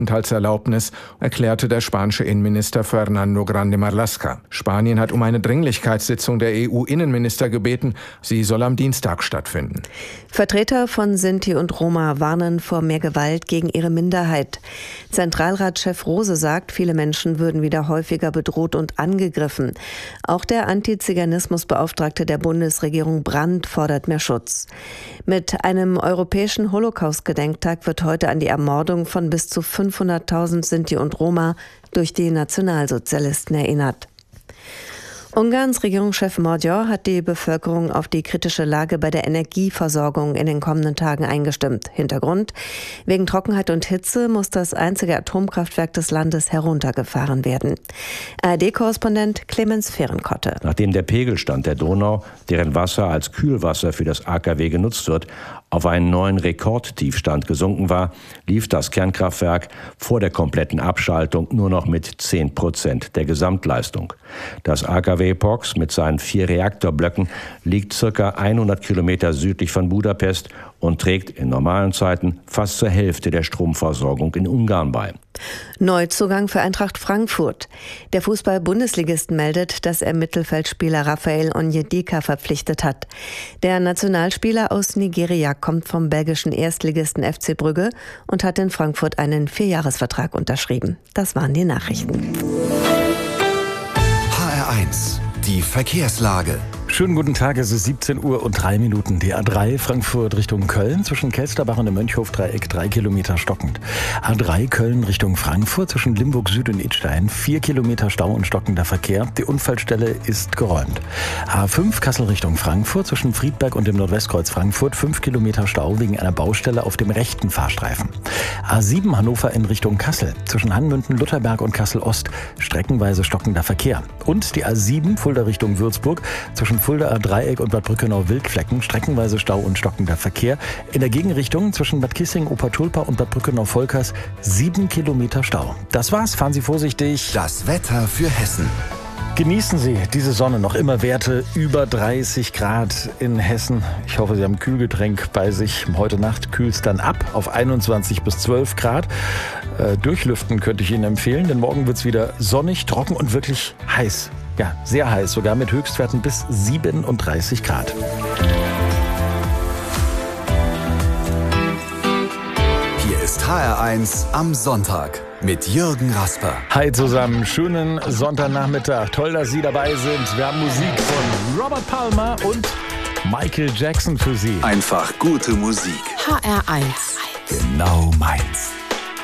Aufenthaltserlaubnis, erklärte der spanische Innenminister Fernando Grande Marlaska. Spanien hat um eine Dringlichkeitssitzung der EU-Innenminister gebeten. Sie soll am Dienstag stattfinden. Vertreter von Sinti und Roma warnen vor mehr Gewalt gegen ihre Minderheit. Zentralratschef Rose sagt, viele Menschen würden wieder häufiger bedroht und angegriffen. Auch der Antiziganismusbeauftragte der Bundesregierung Brandt fordert mehr Schutz. Mit einem europäischen Holocaust-Gedenktag wird heute an die Ermordung von bis zu 500.000 Sinti und Roma durch die Nationalsozialisten erinnert. Ungarns Regierungschef Magyar hat die Bevölkerung auf die kritische Lage bei der Energieversorgung in den kommenden Tagen eingestimmt. Hintergrund: Wegen Trockenheit und Hitze muss das einzige Atomkraftwerk des Landes heruntergefahren werden. ARD-Korrespondent Clemens Fehrenkotte. Nachdem der Pegelstand der Donau, deren Wasser als Kühlwasser für das AKW genutzt wird, auf einen neuen Rekordtiefstand gesunken war, lief das Kernkraftwerk vor der kompletten Abschaltung nur noch mit 10% der Gesamtleistung. Das AKW Pox mit seinen 4 Reaktorblöcken liegt ca. 100 Kilometer südlich von Budapest und trägt in normalen Zeiten fast zur Hälfte der Stromversorgung in Ungarn bei. Neuzugang für Eintracht Frankfurt. Der Fußball-Bundesligist meldet, dass er Mittelfeldspieler Raphael Onyedika verpflichtet hat. Der Nationalspieler aus Nigeria kommt vom belgischen Erstligisten FC Brügge und hat in Frankfurt einen 4-Jahres-Vertrag unterschrieben. Das waren die Nachrichten. HR1, die Verkehrslage. Schönen guten Tag, es ist 17:03 Uhr. Die A3 Frankfurt Richtung Köln zwischen Kelsterbach und dem Mönchhof-Dreieck 3 Kilometer stockend. A3 Köln Richtung Frankfurt zwischen Limburg Süd und Idstein 4 Kilometer Stau und stockender Verkehr. Die Unfallstelle ist geräumt. A5 Kassel Richtung Frankfurt zwischen Friedberg und dem Nordwestkreuz Frankfurt 5 Kilometer Stau wegen einer Baustelle auf dem rechten Fahrstreifen. A7 Hannover in Richtung Kassel zwischen Hanmünden, Lutherberg und Kassel Ost streckenweise stockender Verkehr. Und die A7 Fulda Richtung Würzburg zwischen Fuldaer Dreieck und Bad Brückenau-Wildflecken streckenweise Stau und stockender Verkehr. In der Gegenrichtung zwischen Bad Kissing, Obertulpa und Bad Brückenau-Volkers 7 Kilometer Stau. Das war's, fahren Sie vorsichtig. Das Wetter für Hessen. Genießen Sie diese Sonne, noch immer Werte über 30 Grad in Hessen. Ich hoffe, Sie haben ein Kühlgetränk bei sich. Heute Nacht kühlt es dann ab auf 21 bis 12 Grad. Durchlüften könnte ich Ihnen empfehlen, denn morgen wird es wieder sonnig, trocken und wirklich heiß. Ja, sehr heiß, sogar mit Höchstwerten bis 37 Grad. Hier ist HR1 am Sonntag mit Jürgen Rasper. Hi zusammen, schönen Sonntagnachmittag. Toll, dass Sie dabei sind. Wir haben Musik von Robert Palmer und Michael Jackson für Sie. Einfach gute Musik. HR1. Genau meins.